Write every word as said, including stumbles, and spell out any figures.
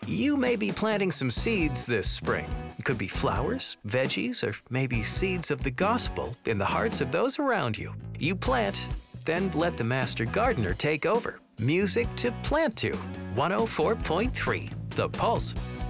You may be planting some seeds this spring. It could be flowers, veggies, or maybe seeds of the gospel in the hearts of those around you. You plant, then let the master gardener take over. Music to plant to. one oh four point three, The Pulse.